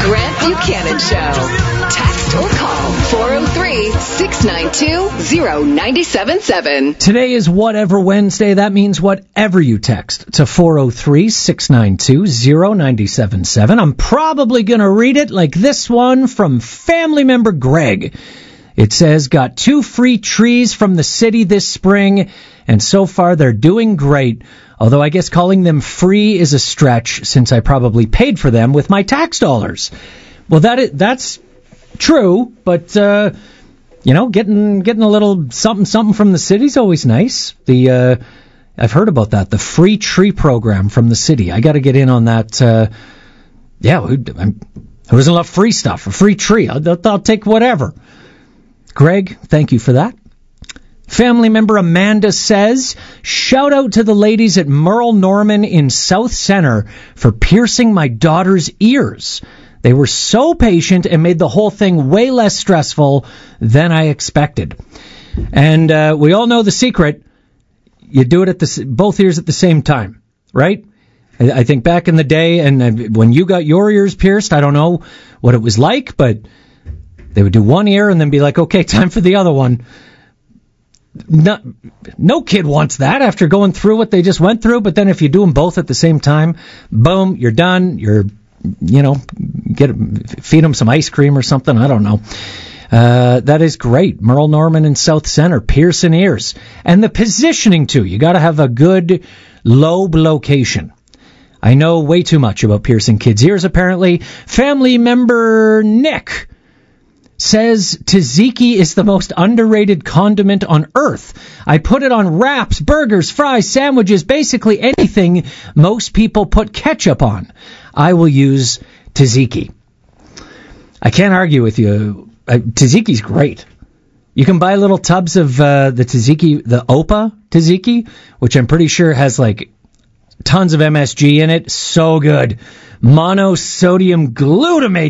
Grant Buchanan Show. Text or call 403-692-0977. Today is Whatever Wednesday. That means whatever you text to 403-692-0977. I'm probably going to read it like this one from family member Greg. It says, got 2 free trees from the city this spring, and so far they're doing great. Although I guess calling them free is a stretch since I probably paid for them with my tax dollars. Well, that's true, but, getting a little something from the city's always nice. I've heard about that, the free tree program from the city. I got to get in on that. Who doesn't love free stuff? A free tree. I'll take whatever. Greg, thank you for that. Family member Amanda says, shout out to the ladies at Merle Norman in South Center for piercing my daughter's ears. They were so patient and made the whole thing way less stressful than I expected. And we all know the secret. You do it at both ears at the same time, right? I think back in the day, and when you got your ears pierced, I don't know what it was like, but they would do one ear and then be like, okay, time for the other one. No kid wants that after going through what they just went through, but then if you do them both at the same time, boom, you're done. Feed them some ice cream or something. I don't know. That is great. Merle Norman in South Center, piercing ears. And the positioning, too. You got to have a good lobe location. I know way too much about piercing kids' ears, apparently. Family member Nick says tzatziki is the most underrated condiment on earth. I put it on wraps, burgers, fries, sandwiches, basically anything most people put ketchup on. I will use tzatziki. I can't argue with you. Tzatziki's great. You can buy little tubs of the tzatziki, the Opa tzatziki, which I'm pretty sure has like tons of MSG in it. So good. Monosodium glutamate.